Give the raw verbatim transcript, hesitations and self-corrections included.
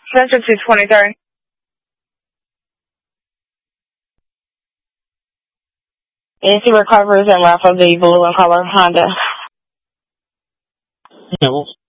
Center two twenty-three. Nancy recovers and Rafa the blue and color Honda. Yeah, well,